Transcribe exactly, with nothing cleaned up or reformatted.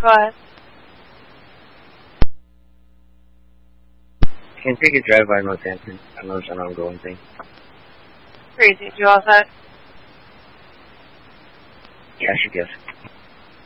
Go ahead. Can take a drive by Northampton. I know it's an ongoing thing. Crazy. You all set? Yeah, I should guess.